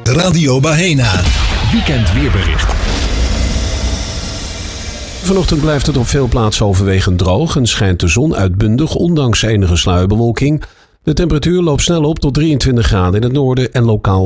Radio Bahena. Weekend weerbericht. Vanochtend blijft het op veel plaatsen overwegend droog en schijnt de zon uitbundig ondanks enige sluierbewolking. De temperatuur loopt snel op tot 23 graden in het noorden en lokaal